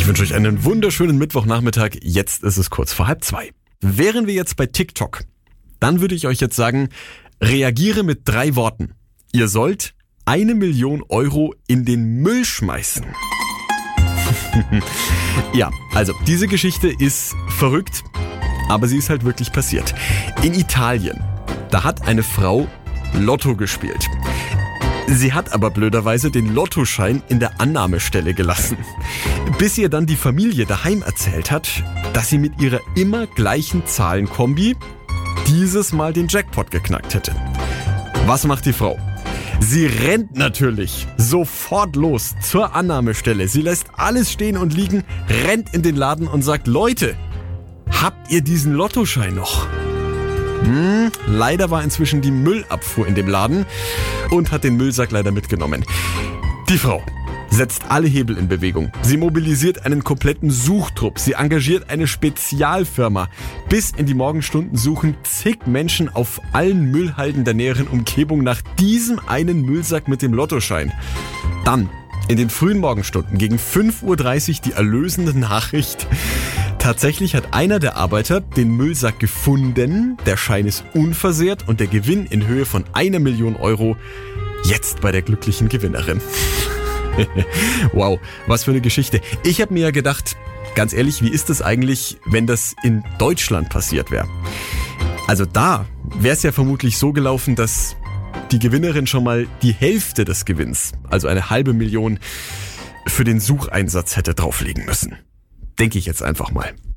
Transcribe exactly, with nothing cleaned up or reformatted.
wünsche euch einen wunderschönen Mittwochnachmittag. Jetzt ist es kurz vor halb zwei. Wären wir jetzt bei TikTok, dann würde ich euch jetzt sagen, reagiere mit drei Worten. Ihr sollt eine Million Euro in den Müll schmeißen. Ja, also diese Geschichte ist verrückt, aber sie ist halt wirklich passiert. In Italien, da hat eine Frau Lotto gespielt. Sie hat aber blöderweise den Lottoschein in der Annahmestelle gelassen. Bis ihr dann die Familie daheim erzählt hat, dass sie mit ihrer immer gleichen Zahlenkombi dieses Mal den Jackpot geknackt hätte. Was macht die Frau? Sie rennt natürlich sofort los zur Annahmestelle. Sie lässt alles stehen und liegen, rennt in den Laden und sagt, Leute, habt ihr diesen Lottoschein noch? Hm, leider war inzwischen die Müllabfuhr in dem Laden und hat den Müllsack leider mitgenommen. Die Frau setzt alle Hebel in Bewegung. Sie mobilisiert einen kompletten Suchtrupp. Sie engagiert eine Spezialfirma. Bis in die Morgenstunden suchen zig Menschen auf allen Müllhalden der näheren Umgebung nach diesem einen Müllsack mit dem Lottoschein. Dann in den frühen Morgenstunden gegen fünf Uhr dreißig die erlösende Nachricht. Tatsächlich hat einer der Arbeiter den Müllsack gefunden, der Schein ist unversehrt und der Gewinn in Höhe von einer Million Euro jetzt bei der glücklichen Gewinnerin. Wow, was für eine Geschichte. Ich habe mir ja gedacht, ganz ehrlich, wie ist das eigentlich, wenn das in Deutschland passiert wäre? Also da wäre es ja vermutlich so gelaufen, dass die Gewinnerin schon mal die Hälfte des Gewinns, also eine halbe Million, für den Sucheinsatz hätte drauflegen müssen. Denke ich jetzt einfach mal.